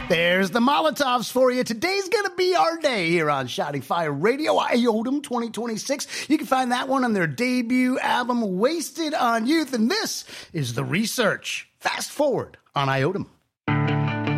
There's the Molotovs for you. Today's going to be our day here on Shouting Fire Radio, IODM 2026. You can find that one on their debut album, Wasted on Youth. And this is The Research. Fast forward on IODM.